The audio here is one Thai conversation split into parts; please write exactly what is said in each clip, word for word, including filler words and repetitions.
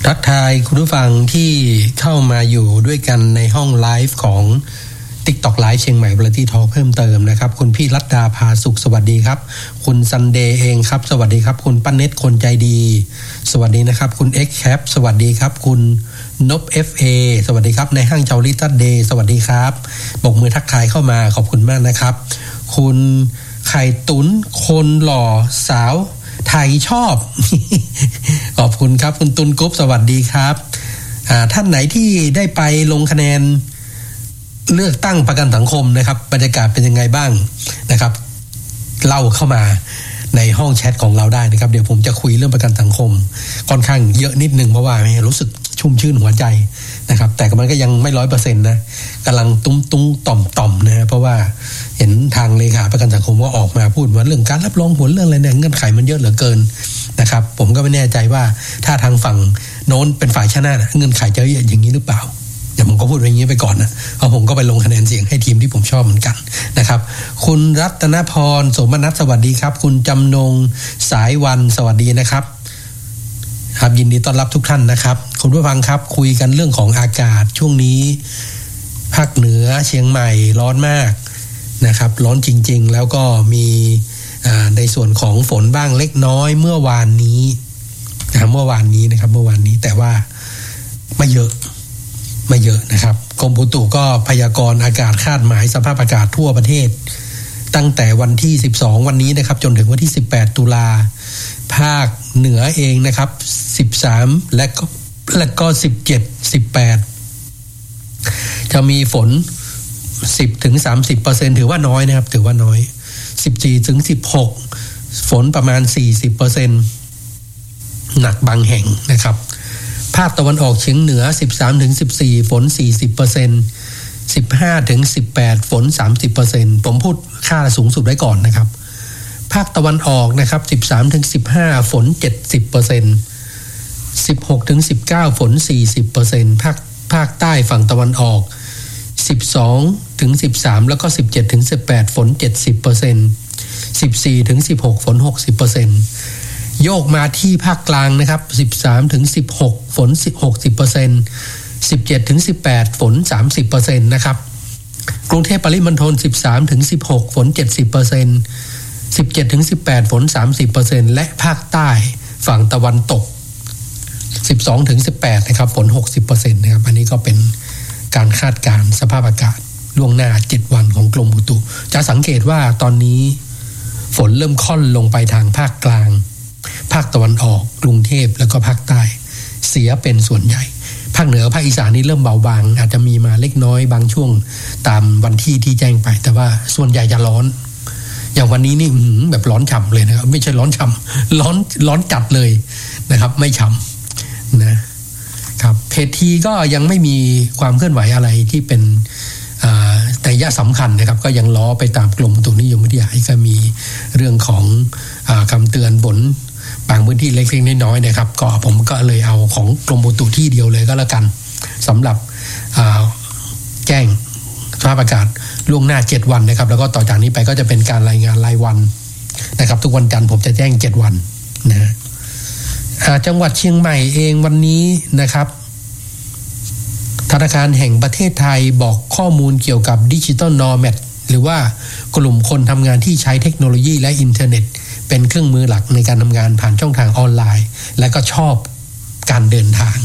ทักทายคุณผู้ฟังที่เข้ามาอยู่ด้วยกันในห้องไลฟ์ของ TikTok Live เชียงใหม่ Variety Talk เพิ่มเติมนะครับคุณพี่รัตดาพาสุขสวัสดีครับคุณซันเดย์เองครับสวัสดีครับคุณป้าเน็ตคนใจดีสวัสดีนะครับคุณ X Cap สวัสดีครับคุณนบ เอฟ เอ สวัสดีครับในห้างเจ้าลิตัสเดย์สวัสดีครับบกมือทักทายเข้ามาขอบคุณมากนะครับคุณไข่ตุ๋นคนหล่อสาวไทยชอบขอบคุณครับคุณตุนกุ๊บสวัสดีครับท่านไหนที่ได้ไปลงคะแนนเลือกตั้งประกันสังคมนะครับบรรยากาศเป็นยังไงบ้างนะครับเล่าเข้ามาในห้องแชทของเราได้นะครับเดี๋ยวผมจะคุยเรื่องประกันสังคมค่อนข้างเยอะนิดนึงเพราะว่ารู้สึกชุ่มชื่นหัวใจนะครับแต่มันก็ยังไม่ ร้อยเปอร์เซ็นต์ นะกำลังตุ้มตุ้งต่อมต่อมนะเพราะว่าเห็นทางเลขาประกันสังคมว่าออกมาพูดว่าเรื่องการรับรองผลเรื่องอะไรเนี่ยเงื่อนไขมันเยอะเหลือเกินนะครับผมก็ไม่แน่ใจว่าถ้าทางฝั่งโน้นเป็นฝ่ายชนะเงื่อนไขจะเยอะอย่างนี้หรือเปล่าเดี๋ยวผมก็พูดอย่างนี้ไปก่อนนะเพราะผมก็ไปลงคะแนนเสียงให้ทีมที่ผมชอบเหมือนกันนะครับคุณรัตนพรโสมนัสสวัสดีครับคุณจำนงสายวันสวัสดีนะครับครับยินดีต้อนรับทุกท่านนะครับคุณผู้ฟังครับคุยกันเรื่องของอากาศช่วงนี้ภาคเหนือเชียงใหม่ร้อนมากนะครับร้อนจริงๆแล้วก็มีในส่วนของฝนบ้างเล็กน้อยเมื่อวานนี้นะเมื่อวานนี้นะครับเมื่อวานนี้แต่ว่าไม่เยอะไม่เยอะนะครับกรมอุตุก็พยากรณ์อากาศคาดหมายสภาพอากาศทั่วประเทศตั้งแต่วันที่สิบสองวันนี้นะครับจนถึงวันที่สิบแปดตุลาภาคเหนือเองนะครับสิบสามและก็และก็สิบเจ็ด สิบแปดจะมีฝน สิบถึงสามสิบเปอร์เซ็นต์ ถือว่าน้อยนะครับถือว่าน้อยสิบสี่ถึงสิบหกฝนประมาณ สี่สิบเปอร์เซ็นต์ หนักบางแห่งนะครับภาคตะวันออกเฉียงเหนือ สิบสามถึงสิบสี่ ฝน สี่สิบเปอร์เซ็นต์ สิบห้าถึงสิบแปด ฝน สามสิบเปอร์เซ็นต์ ผมพูดค่าสูงสุดไว้ก่อนนะครับภาคตะวันออกนะครับ สิบสามถึงสิบห้า ฝน เจ็ดสิบเปอร์เซ็นต์ สิบหกถึงสิบเก้า ฝน สี่สิบเปอร์เซ็นต์ ภาคภาคใต้ฝั่งตะวันออก สิบสองถึงสิบสาม แล้วก็ สิบเจ็ดถึงสิบแปด ฝน เจ็ดสิบเปอร์เซ็นต์ สิบสี่ถึงสิบหก ฝน หกสิบเปอร์เซ็นต์โยกมาที่ภาคกลางนะครับสิบสามถึงสิบหกฝน หกสิบเปอร์เซ็นต์ สิบเจ็ดถึงสิบแปดฝน สามสิบเปอร์เซ็นต์ นะครับกรุงเทพปริมณฑลสิบสามถึงสิบหกฝน เจ็ดสิบเปอร์เซ็นต์ สิบเจ็ดถึงสิบแปดฝน สามสิบเปอร์เซ็นต์ และภาคใต้ฝั่งตะวันตกสิบสองถึงสิบแปดนะครับฝน หกสิบเปอร์เซ็นต์ นะครับอันนี้ก็เป็นการคาดการณ์สภาพอากาศล่วงหน้าเจ็ดวันของกรมอุตุจะสังเกตว่าตอนนี้ฝนเริ่มค่อนลงไปทางภาคกลางภาคตะวันออกกรุงเทพแล้วก็ภาคใต้เสียเป็นส่วนใหญ่ภาคเหนือภาคอีสานนี่เริ่มเบาบางอาจจะมีมาเล็กน้อยบางช่วงตามวันที่ที่แจ้งไปแต่ว่าส่วนใหญ่จะร้อนอย่างวันนี้นี่แบบร้อนฉ่ำเลยนะครับไม่ใช่ร้อนฉ่ำร้อนร้อนจัดเลยนะครับไม่ฉ่ำนะครับเพจทีก็ยังไม่มีความเคลื่อนไหวอะไรที่เป็นแต่ยะสำคัญนะครับก็ยังล้อไปตามกรมอุตุนิยมวิทยาก็มีเรื่องของคำเตือนฝนบางพื้นที่เล็กๆน้อยๆนะครับก็ผมก็เลยเอาของกรมอุตุที่เดียวเลยก็แล้วกันสำหรับแจ้งสภาพอากาศล่วงหน้าเจ็ดวันนะครับแล้วก็ต่อจากนี้ไปก็จะเป็นการรายงานรายวันนะครับทุกวันจันทร์ผมจะแจ้งเจ็ดวันนะจังหวัดเชียงใหม่เองวันนี้นะครับธนาคารแห่งประเทศไทยบอกข้อมูลเกี่ยวกับ Digital Nomad หรือว่ากลุ่มคนทำงานที่ใช้เทคโนโลยีและอินเทอร์เน็ตเป็นเครื่องมือหลักในการทำงานผ่านช่องทางออนไลน์และก็ชอบการเดินทาง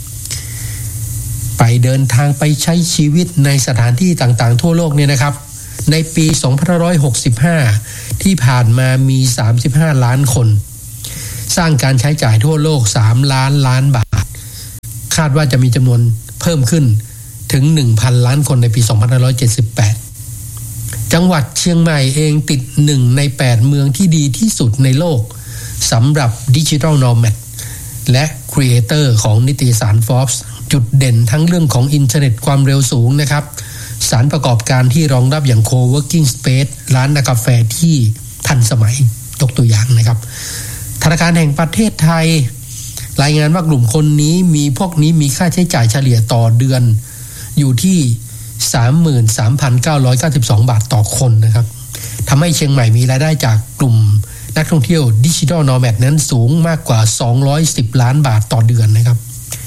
ไปเดินทางไปใช้ชีวิตในสถานที่ต่างๆทั่วโลกเนี่ยนะครับในปีสองพันห้าร้อยหกสิบห้าที่ผ่านมามีสามสิบห้าล้านคนสร้างการใช้จ่ายทั่วโลกสามล้านล้านบาทคาดว่าจะมีจำนวนเพิ่มขึ้นถึง หนึ่งพัน ล้านคนในปีสองพันห้าร้อยเจ็ดสิบแปดจังหวัดเชียงใหม่เองติดหนึ่งในแปดเมืองที่ดีที่สุดในโลกสำหรับ Digital Nomad และ Creator ของนิตยสาร Forbes จุดเด่นทั้งเรื่องของอินเทอร์เน็ตความเร็วสูงนะครับสถานประกอบการที่รองรับอย่าง Co-working Space ร้านกาแฟที่ทันสมัยยกตัวอย่างนะครับธนาคารแห่งประเทศไทยรายงานว่ากลุ่มคนนี้มีพวกนี้มีค่าใช้จ่ายเฉลี่ยต่อเดือนอยู่ที่ สามหมื่นสามพันเก้าร้อยเก้าสิบสอง บาทต่อคนนะครับทำให้เชียงใหม่มีรายได้จากกลุ่มนักท่องเที่ยว Digital Nomad นั้นสูงมากกว่าสองร้อยสิบล้านบาทต่อเดือนนะครับ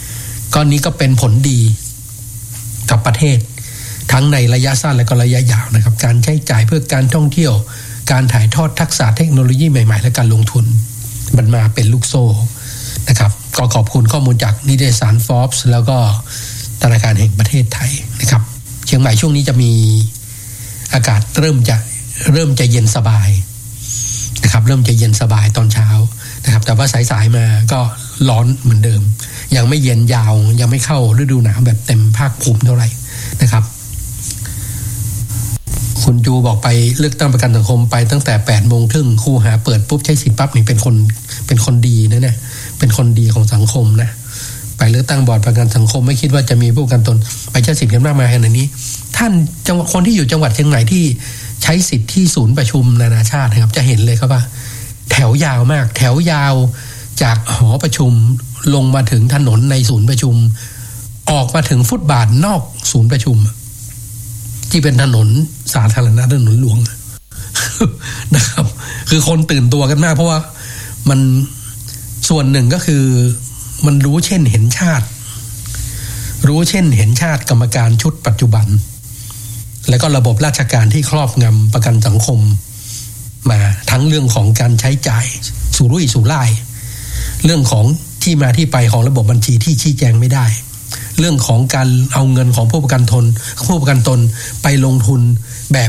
ก็นี้ก็เป็นผลดีกับประเทศทั้งในระยะสั้นและก็ระยะยาวนะครับการใช้จ่ายเพื่อการท่องเที่ยวการถ่ายทอดทักษะเทคโนโลยีใหม่ๆและการลงทุนมันมาเป็นลูกโซ่นะครับก็ขอบคุณข้อมูลจากนิตยสาร Forbes แล้วก็ธนาคารแห่งประเทศไทยนะครับเชียงใหม่ช่วงนี้จะมีอากาศเริ่มจะเริ่มจะเย็นสบายนะครับเริ่มจะเย็นสบายตอนเช้านะครับแต่ว่าสายๆมาก็ร้อนเหมือนเดิมยังไม่เย็นยาวยังไม่เข้าฤดูหนาวแบบเต็มภาคภูมิเท่าไหร่นะครับคุณจูบอกไปเลือกตั้งประกันสังคมไปตั้งแต่แปดโมงครึ่งครูหาเปิดปุ๊บใช้สิทธิ์ปั๊บนี่เป็นคนเป็นคนดีนะเนี่ยเป็นคนดีของสังคมนะไปเลือกตั้งบอร์ดประกันสังคมไม่คิดว่าจะมีผู้ประกันตนไปใช้สิทธิ์กันมากมายขนาดนี้ท่านจังหวัดคนที่อยู่จังหวัดเชียงใหม่ที่ใช้สิทธิ์ที่ศูนย์ประชุมนานาชาตินะครับจะเห็นเลยครับว่าแถวยาวมากแถวยาวจากหอประชุมลงมาถึงถนนในศูนย์ประชุมออกมาถึงฟุตบาทนอกศูนย์ประชุมที่เป็นถนนสาธารณะถนนหลวงนะครับคือคนตื่นตัวกันมากเพราะว่ามันส่วนหนึ่งก็คือมันรู้เช่นเห็นชาติรู้เช่นเห็นชาติกรรมการชุดปัจจุบันแล้วก็ระบบราชการที่ครอบงำประกันสังคมมาทั้งเรื่องของการใช้จ่ายสุรุ่ยสุร่ายเรื่องของที่มาที่ไปของระบบบัญชีที่ชี้แจงไม่ได้เรื่องของการเอาเงินของผู้ประกันตนผู้ประกันตนไปลงทุนแบบ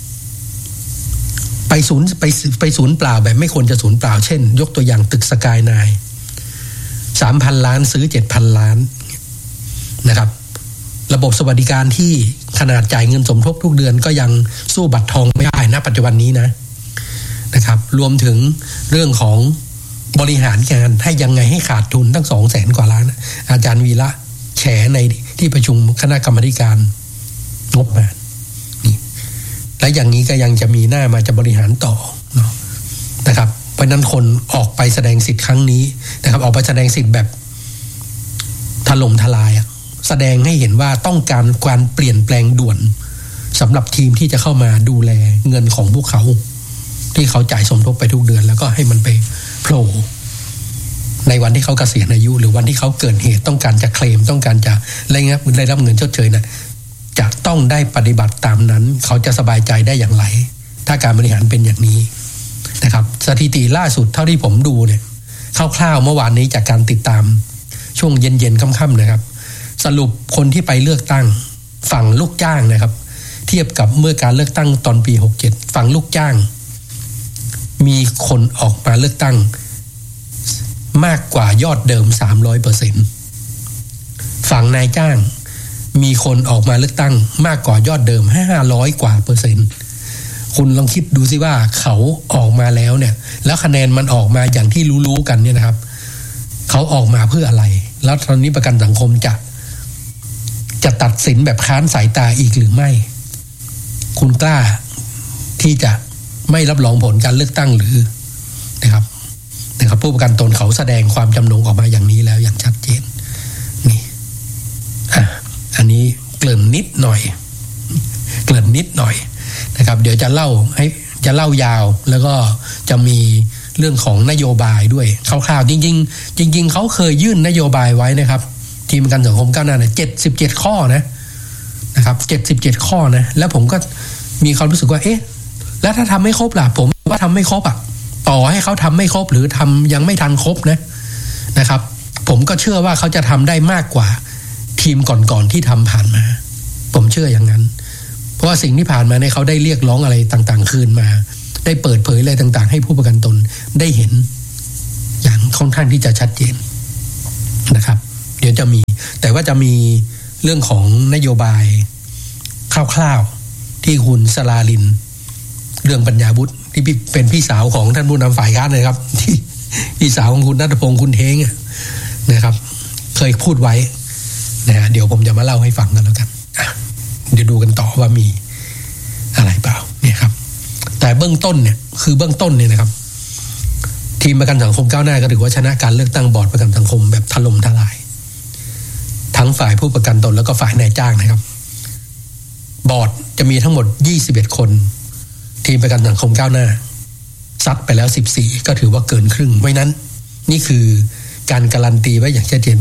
ไปศูนย์ไปไปศูนย์เปล่าแบบไม่ควรจะศูนย์เปล่าเช่นยกตัวอย่างตึกสกายไนน์ สามพัน ล้านซื้อ เจ็ดพัน ล้านนะครับระบบสวัสดิการที่ขนาดจ่ายเงินสมทบทุกเดือนก็ยังสู้บัตรทองไม่ได้นะปัจจุบันนี้นะนะครับรวมถึงเรื่องของบริหารงานให้ยังไงให้ขาดทุนตั้ง สองแสน กว่าล้านอาจารย์วีระแฉในที่ประชุมคณะกรรมการงบประมาณนี่และอย่างนี้ก็ยังจะมีหน้ามาจะบริหารต่อเนาะนะครับเพราะนั้นคนออกไปแสดงสิทธิ์ครั้งนี้นะครับออกไปแสดงสิทธิ์แบบถล่มทลายอะแสดงให้เห็นว่าต้องการการเปลี่ยนแปลงด่วนสำหรับทีมที่จะเข้ามาดูแลเงินของพวกเขาที่เขาจ่ายสมทบไปทุกเดือนแล้วก็ให้มันไปโผล่ในวันที่เขาเกษียณอายุหรือวันที่เขาเกิดเหตุต้องการจะเคลมต้องการจะได้รับได้รับเงินชดเชยนะจะต้องได้ปฏิบัติตามนั้นเขาจะสบายใจได้อย่างไรถ้าการบริหารเป็นอย่างนี้นะครับสถิติล่าสุดเท่าที่ผมดูเนี่ยคร่าวๆเมื่อวานนี้จากการติดตามช่วงเย็นๆค่ำๆนะครับสรุปคนที่ไปเลือกตั้งฝั่งลูกจ้างนะครับเทียบกับเมื่อการเลือกตั้งตอนปีหกสิบเจ็ดฝั่งลูกจ้างมีคนออกมาเลือกตั้งมากกว่ายอดเดิม สามร้อยเปอร์เซ็นต์ ฝั่งนายจ้างมีคนออกมาเลือกตั้งมากกว่ายอดเดิมห้าร้อยกว่าเปอร์เซ็นต์คุณลองคิดดูสิว่าเขาออกมาแล้วเนี่ยแล้วคะแนนมันออกมาอย่างที่รู้ๆกันเนี่ยนะครับเขาออกมาเพื่ออะไรแล้วตอนนี้ประกันสังคมจะจะตัดสินแบบค้านสายตาอีกหรือไม่คุณกล้าที่จะไม่รับรองผลการเลือกตั้งหรือนะครับนะครับผู้ประกันตนเขาแสดงความจำนงออกมาอย่างนี้แล้วอย่างชัดเจนนี่อ่ะอันนี้เกริ่นนิดหน่อยเกริ่นนิดหน่อยนะครับเดี๋ยวจะเล่าให้จะเล่ายาวแล้วก็จะมีเรื่องของนโยบายด้วยคร่าวๆจริงๆจริงๆเขาเคยยื่นนโยบายไว้นะครับทีมประกันสังคมก้าวหน้าเนี่ยเจ็ดสิบเจ็ดข้อนะนะครับเจ็ดสิบเจ็ดข้อนะแล้วผมก็มีความรู้สึกว่าเอ๊ะแล้วถ้าทำไม่ครบล่ะผมว่าทำไม่ครบอ่ะต่อให้เขาทำไม่ครบหรือทำยังไม่ทันครบนะนะครับผมก็เชื่อว่าเขาจะทำได้มากกว่าทีมก่อนๆที่ทำผ่านมาผมเชื่ออย่างนั้นเพราะว่าสิ่งที่ผ่านมาเนี่ยเขาได้เรียกร้องอะไรต่างๆคืนมาได้เปิดเผยอะไรต่างๆให้ผู้ประกันตนได้เห็นอย่างค่อนข้างที่จะชัดเจนนะครับเดี๋ยวจะมีแต่ว่าจะมีเรื่องของนโยบายคร่าวๆที่คุณสราลินเรื่องปัญญาบุตรที่เป็นพี่สาวของท่านผู้นำฝ่ายค้านนะครับที่พี่สาวของคุณณัฐพงศ์คุณเท้งนะครับเคยพูดไว้นะฮะเดี๋ยวผมจะมาเล่าให้ฟังกันแล้วกันเดี๋ยวดูกันต่อว่ามีอะไรเปล่าเนี่ยครับแต่เบื้องต้นเนี่ยคือเบื้องต้นเนี่ยนะครับทีมประกันสังคมก้าวหน้าก็ถือว่าชนะการเลือกตั้งบอร์ดประกันสังคมแบบถล่มทลายทั้งฝ่ายผู้ประกันตนแล้วก็ฝ่ายนายจ้างนะครับบอร์ดจะมีทั้งหมดยี่สิบเอ็ดคนทีมประกันสังคมก้าวหน้าซัดไปแล้วสิบสี่ก็ถือว่าเกินครึ่งไว้นั้นนี่คือการการันตีไว้อย่างชัดเจนว่า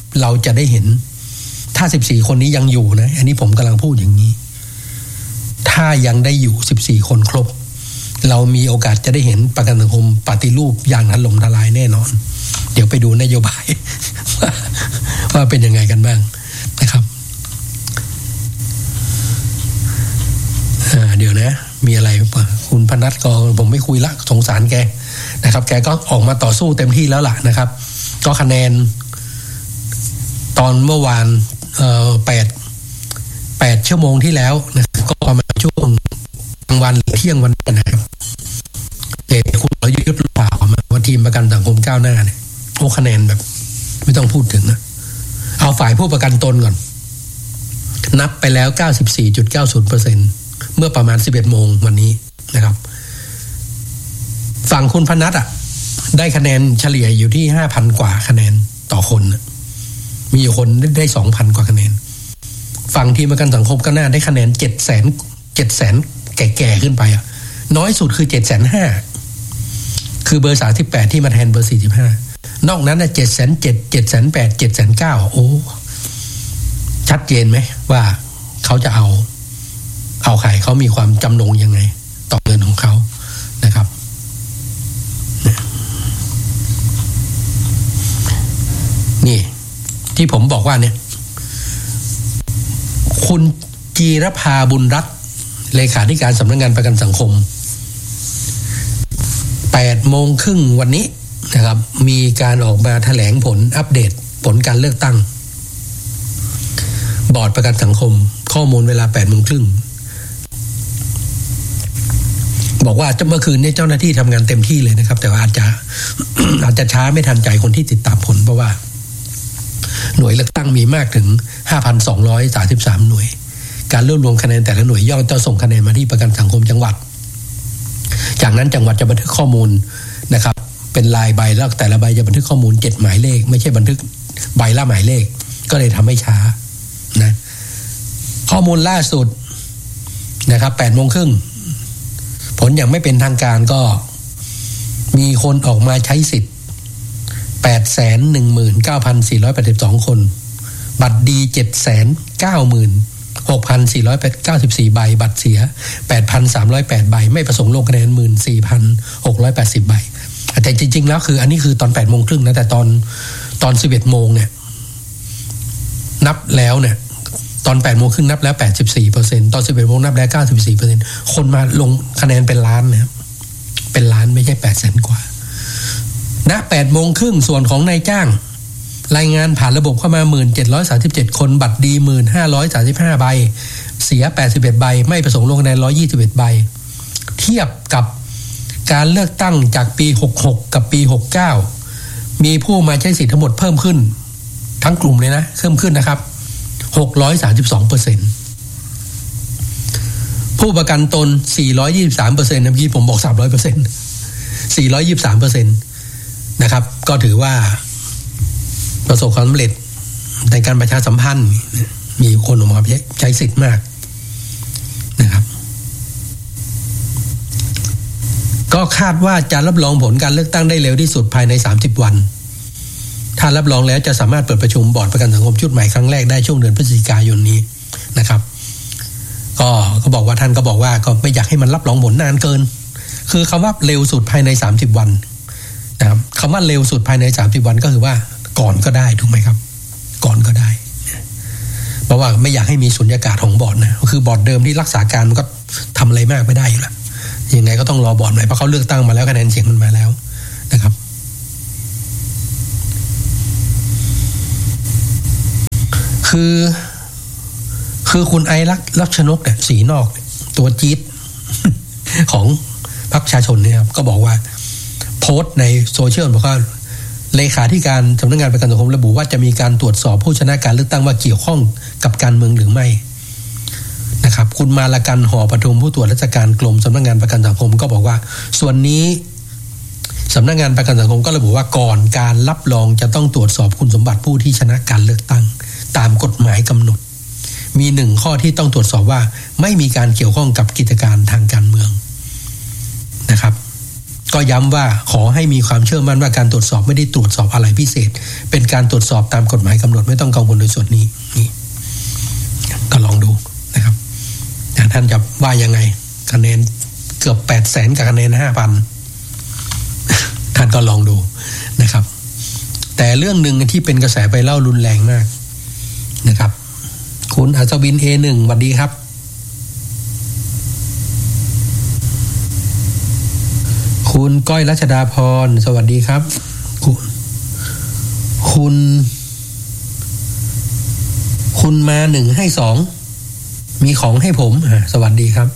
เราจะได้เห็นถ้าสิบสี่คนนี้ยังอยู่นะอันนี้ผมกำลังพูดอย่างนี้ถ้ายังได้อยู่สิบสี่คนครบเรามีโอกาสจะได้เห็นประกันสังคมปฏิรูปอย่างถล่มทลายแน่นอนเดี๋ยวไปดูนโยบาย ว่า, ว่าเป็นยังไงกันบ้างนะครับเดี๋ยวนะมีอะไรป่ะคุณพนัทก็ผมไม่คุยละสงสารแกนะครับแกก็ออกมาต่อสู้เต็มที่แล้วล่ะนะครับก็คะแนนตอนเมื่อวานเอ่อแปด แปดชั่วโมงที่แล้วนะครับก็ประมาณช่วงกลางวันหรือเที่ยงวันนี้นะครับเด็กคุณเรายุทธเปล่ามาว่าทีมประกันสังคมก้าวหน้าเนี่ยโอ้คะแนนแบบไม่ต้องพูดถึงนะเอาฝ่ายผู้ประกันตนก่อนนับไปแล้ว เก้าสิบสี่จุดเก้าศูนย์เปอร์เซ็นต์ เมื่อประมาณ สิบเอ็ดโมงวันนี้นะครับฝั่งคุณพนัทอ่ะได้คะแนนเฉลี่ยอยู่ที่ ห้าพัน กว่าคะแนนต่อคนมีอยู่คนได้ สองพัน กว่าคะแนนฝั่งทีมประกันสังคมก้าวหน้าได้คะแนน เจ็ดแสน เจ็ดแสน แก่ๆขึ้นไปอ่ะน้อยสุดคือ เจ็ดแสนห้าหมื่น คือเบอร์สามสิบแปดที่มาแทนเบอร์สี่สิบห้านอกนั้นน่ะ เจ็ดแสนเจ็ดหมื่น เจ็ดแสนแปดหมื่น เจ็ดแสนเก้าหมื่น โอ้ชัดเจนไหมว่าเขาจะเอาเอาใครเขามีความจำนงยังไงต่อเงินของเขานะครับนี่ที่ผมบอกว่าเนี่ยคุณจีรภาบุญรัตน์เลขาธิการสำนักงานประกันสังคมแปดโมงครึ่งวันนี้นะครับมีการออกมาแถลงผลอัปเดตผลการเลือกตั้งบอร์ดประกันสังคมข้อมูลเวลาแปดโมงครึ่งบอกว่าเมื่อคืนนี้เจ้าหน้าที่ทำงานเต็มที่เลยนะครับแต่ว่าอาจจะ อาจจะช้าไม่ทันใจคนที่ติดตามผลเพราะว่าหน่วยเลือกตั้งมีมากถึง ห้าพันสองร้อยสามสิบสาม หน่วยการรวบรวมคะแนนแต่ละหน่วยย่อมจะส่งคะแนนมาที่ประกันสังคมจังหวัดจากนั้นจังหวัดจะบันทึกข้อมูลนะครับเป็นลายใบแล้วแต่ละใบจะบันทึกข้อมูลเจ็ดหมายเลขไม่ใช่บันทึกใบละหมายเลขก็เลยทำให้ช้านะข้อมูลล่าสุดนะครับ แปดโมงครึ่งผลอย่างไม่เป็นทางการก็มีคนออกมาใช้สิทธิ์ แปดแสนหนึ่งหมื่นเก้าพันสี่ร้อยแปดสิบสอง คนบัตรดี เจ็ดแสนเก้าหมื่นหกพันสี่ร้อยเก้าสิบสี่ ใบบัตรเสีย แปดพันสามร้อยแปด ใบไม่ประสงค์ลงคะแนน หนึ่งหมื่นสี่พันหกร้อยแปดสิบ ใบแต่จริงๆแล้วคืออันนี้คือตอน แปดโมงครึ่งนะแต่ตอนตอน สิบเอ็ดโมงเนี่ยนับแล้วเนี่ยตอน แปดโมงครึ่งนับแล้ว แปดสิบสี่เปอร์เซ็นต์ ตอน สิบเอ็ดโมงนับแล้ว เก้าสิบสี่เปอร์เซ็นต์ คนมาลงคะแนนเป็นล้านนะครับเป็นล้านไม่ใช่ แปดแสน กว่าณ แปดโมงครึ่งส่วนของนายจ้างรายงานผ่านระบบเข้ามา หนึ่งพันเจ็ดร้อยสามสิบเจ็ด คนบัตรดี หนึ่งพันห้าร้อยสามสิบห้า ใบเสียแปดสิบเอ็ดใบไม่ประสงค์ลงคะแนนหนึ่งร้อยยี่สิบเอ็ดใบเทียบกับการเลือกตั้งจากปีหกสิบหกกับปีหกสิบเก้ามีผู้มาใช้สิทธิ์ทั้งหมดเพิ่มขึ้นทั้งกลุ่มเลยนะเพิ่มขึ้นนะครับหกร้อยสามสิบสองเปอร์เซ็นต์ ผู้ประกันตนสี่ร้อยยี่สิบสามเปอร์เซ็นต์ เมื่อกี้ผมบอกสามร้อยเปอร์เซ็นต์ สี่ร้อยยี่สิบสามเปอร์เซ็นต์ นะครับก็ถือว่าประสบความสำเร็จในการประชาสัมพันธ์มีคนออกมาใช้สิทธิ์มากนะครับก็คาดว่าจะรับรองผลการเลือกตั้งได้เร็วที่สุดภายในสามสิบวันถ้ารับรองแล้วจะสามารถเปิดประชุมบอร์ดประกันสังคมชุดใหม่ครั้งแรกได้ช่วงเดือนพฤศจิกายนนี้นะครับก็ก็บอกว่าท่านก็บอกว่าก็ไม่อยากให้มันรับรองผลนานเกินคือคำว่าเร็วสุดภายในสามสิบวันนะครับคำว่าเร็วสุดภายในสามสิบวันก็คือว่าก่อนก็ได้ถูกไหมครับก่อนก็ได้เพราะว่าไม่อยากให้มีสุญญากาศของบอร์ดนะคือบอร์ดเดิมที่รักษาการมันก็ทำอะไรมากไม่ได้อยู่แล้วยังไงก็ต้องรอบอร์ดใหม่เพราะเขาเลือกตั้งมาแล้วคะแนนเสียงมันมาแล้วนะครับคือคือคุณไอรักลักษณกเนี่ยสีนอกตัวจี๊ดของพรรคประชาชนเนี่ยครับก็บอกว่าโพสต์ในโซเชียลบอกว่าเลขาธิการสำนักงานประกันสังคมระบุว่าจะมีการตรวจสอบผู้ชนะการเลือกตั้งว่าเกี่ยวข้องกับการเมืองหรือไม่นะครับคุณมาลกันหอปทุมผู้ตรวจราชการกรมสำนักงานประกันสังคมก็บอกว่าส่วนนี้สำนักงานประกันสังคมก็ระบุว่าก่อนการรับรองจะต้องตรวจสอบคุณสมบัติผู้ที่ชนะการเลือกตั้งตามกฎหมายกำหนดมีหนึ่งข้อที่ต้องตรวจสอบว่าไม่มีการเกี่ยวข้องกับกิจการทางการเมืองนะครับก็ย้ำว่าขอให้มีความเชื่อมั่นว่าการตรวจสอบไม่ได้ตรวจสอบอะไรพิเศษเป็นการตรวจสอบตามกฎหมายกำหนดไม่ต้องกังวลในส่วนนี้นี่ก็ลองดูนะครับท่านจะว่ายังไงคะแนนเกือบแปดแสนกับคะแนนห้าพันท่านก็ลองดูนะครับแต่เรื่องหนึ่งที่เป็นกระแสไปเล่ารุนแรงมากนะครับคุณอัศวิน เอ หนึ่ง สวัสดีครับคุณก้อยรัชดาพรสวัสดีครับคุณคุณคุณมาหนึ่งให้สองมีของให้ผมอ่าสวัสดีครับ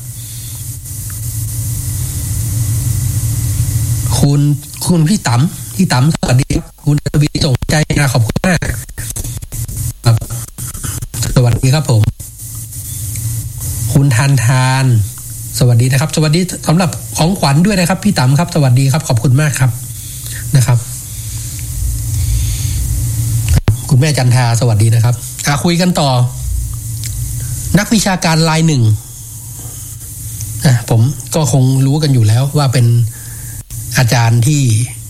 คุณคุณพี่ต๋ำพี่ต๋ำสวัสดีคุณทวีส่งใจนะขอบคุณมากครับสวัสดีครับผมคุณทานทานสวัสดีนะครับสวัสดีสำหรับของขวัญด้วยนะครับพี่ต๋ำครับสวัสดีครับขอบคุณมากครับนะครับคุณแม่จันทาสวัสดีนะครับอ่ะคุยกันต่อนักวิชาการรายหนึ่งอ่ะผมก็คงรู้กันอยู่แล้วว่าเป็นอาจารย์ที่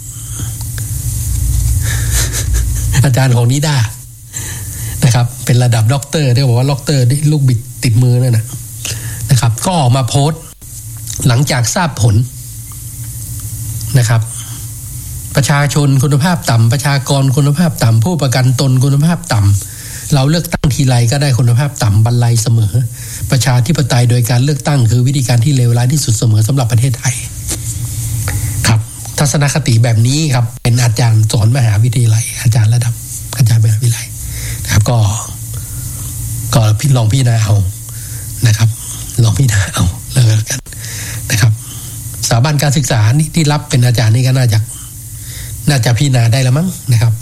อาจารย์ของนิด้านะครับเป็นระดับด็อกเตอร์ที่บอกว่าด็อกเตอร์ลูกบิดติดมือนั่นนะนะครับก็ออกมาโพสต์หลังจากทราบผลนะครับประชาชนคุณภาพต่ำประชากรคุณภาพต่ำผู้ประกันตนคุณภาพต่ำเราเลือกตั้งทีไรก็ได้คุณภาพต่ำบรรลัยเสมอประชาธิปไตยโดยการเลือกตั้งคือวิธีการที่เลวร้ายที่สุดเสมอสำหรับประเทศไทยครับทัศนคติแบบนี้ครับเป็นอาจารย์สอนมหาวิทยาลัยอาจารย์ระดับอาจารย์มหาวิทยาลัยนะครับก็ก็พี่ลองพี่นาเอานะครับลองพี่นาเอาแล้วกันนะครับสถาบันการศึกษาที่รับเป็นอาจารย์นี่ก็น่าจะน่าจะพี่นาได้แล้วมั้งนะครับ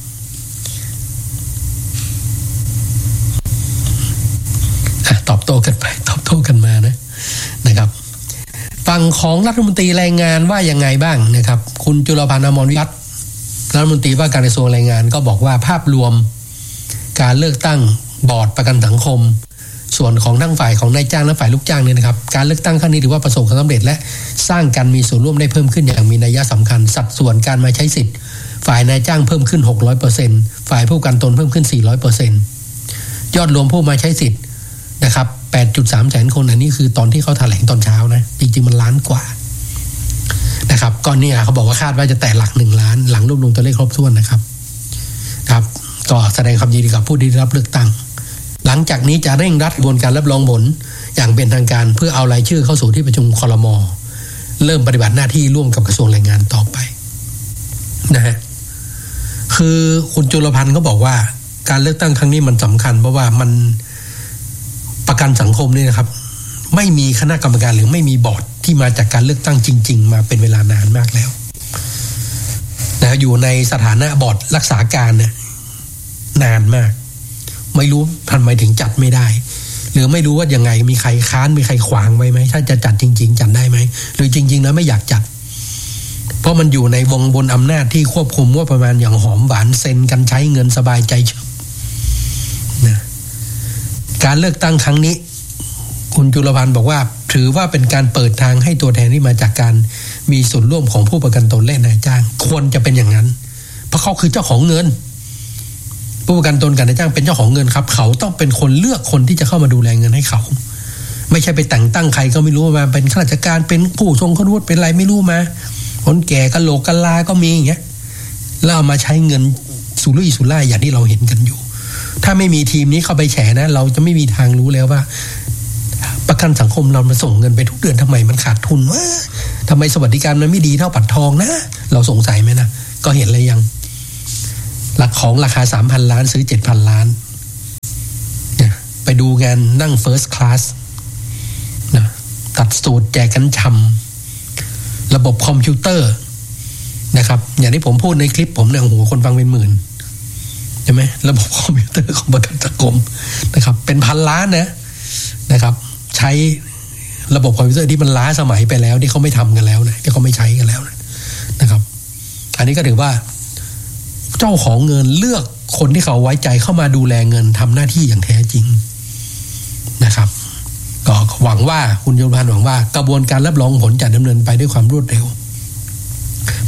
ตอบโต้กันไปตอบโต้กันมานะนะครับฝั่งของรัฐมนตรีแรงงานว่ายังไงบ้างนะครับคุณจุลพันธ์อมรวิวัฒน์รัฐมนตรีว่าการกระทรวงแรงงานก็บอกว่าภาพรวมการเลือกตั้งบอร์ดประกันสังคมส่วนของทั้งฝ่ายของนายจ้างและฝ่ายลูกจ้างเนี่ยนะครับการเลือกตั้งครั้งนี้ถือว่าประสบความสำเร็จและสร้างการมีส่วนร่วมได้เพิ่มขึ้นอย่างมีนัยสำคัญสัดส่วนการมาใช้สิทธิ์ฝ่ายนายจ้างเพิ่มขึ้น หกร้อยเปอร์เซ็นต์ ฝ่ายผู้ประกันตนเพิ่มขึ้น สี่ร้อยเปอร์เซ็นต์ ยอดรวมผู้มาใช้สิทธิ์นะครับ แปดจุดสาม แสนคนอันนี้คือตอนที่เขาแถลงตอนเช้านะจริงๆมันล้านกว่านะครับก่อนนี้เขาบอกว่าคาดว่าจะแตะหลักหนึ่งล้านหลังรวบรวมตัวเลขครบถ้วนนะครับครับก็แสดงความยินดีกับผู้ที่ได้รับเลือกตั้งหลังจากนี้จะเร่งรัดกระบวนการรับรองผลอย่างเป็นทางการเพื่อเอารายชื่อเข้าสู่ที่ประชุมครม.เริ่มปฏิบัติหน้าที่ร่วมกับกระทรวงแรงงานต่อไปนะฮะคือคุณจุลพันธ์เขาบอกว่าการเลือกตั้งครั้งนี้มันสำคัญเพราะว่ามันประกันสังคมนี่นะครับไม่มีคณะกรรมการหรือไม่มีบอร์ดที่มาจากการเลือกตั้งจริงๆมาเป็นเวลานานมากแล้วนะอยู่ในสถานะบอร์ดรักษาการเนี่ยนานมากไม่รู้ทำไมถึงจัดไม่ได้หรือไม่รู้ว่ายังไงมีใครค้านมีใครขวางไว้ไหมถ้าจะจัดจริงๆจัดได้ไหมหรือจริงๆแล้วไม่อยากจัดเพราะมันอยู่ในวงบนอำนาจที่ควบคุมว่าประมาณอย่างหอมหวานเซ็นกันใช้เงินสบายใจเฉยนะการเลือกตั้งครั้งนี้คุณจุลพันธ์บอกว่าถือว่าเป็นการเปิดทางให้ตัวแทนที่มาจากการมีส่วนร่วมของผู้ประกันตนและนายจ้างควรจะเป็นอย่างนั้นเพราะเขาคือเจ้าของเงินผู้ประกันตนกับนายจ้างเป็นเจ้าของเงินครับเขาต้องเป็นคนเลือกคนที่จะเข้ามาดูแลเงินให้เขาไม่ใช่ไปแต่งตั้งใครก็ไม่รู้มาเป็นข้าราชการเป็นผู้ทรงคุณวุฒิเป็นอะไรไม่รู้มาคนแก่กะโหลกกะลาก็มีอย่างเงี้ยแล้วเอามาใช้เงินสุรุ่ยสุร่ายอย่างที่เราเห็นกันอยู่ถ้าไม่มีทีมนี้เข้าไปแฉนะเราจะไม่มีทางรู้แล้วว่าประกันสังคมเรามาส่งเงินไปทุกเดือนทำไมมันขาดทุนวะทำไมสวัสดิการมันไม่ดีเท่าปัดทองนะเราสงสัยไหมนะก็เห็นเลยยังหลักของราคา สามพัน ล้านซื้อ เจ็ดพัน ล้านเนี่ยไปดูงานนั่ง First Class นะตัดสูตรแจกกันชำระบบคอมพิวเตอร์นะครับอย่างที่ผมพูดในคลิปผมเนี่ยโอ้โหคนฟังเป็นหมื่นใช่ไหมระบบคอมพิวเตอร์ของประกันสังคมนะครับเป็นพันล้านนะนะครับใช้ระบบคอมพิวเตอร์ที่มันล้าสมัยไปแล้วที่เขาไม่ทำกันแล้วนะที่เขาไม่ใช้กันแล้วนะครับอันนี้ก็ถือว่าเจ้าของเงินเลือกคนที่เขาไว้ใจเข้ามาดูแลเงินทำหน้าที่อย่างแท้จริงนะครับก็หวังว่าคุณโยมพันธ์หวังว่ากระบวนการรับรองผลจะดำเนินไปด้วยความรวดเร็ว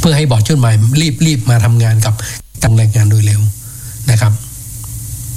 เพื่อให้บอร์ดชุดใหม่รีบรีบมาทำงานกับทางแรงงานโดยเร็ว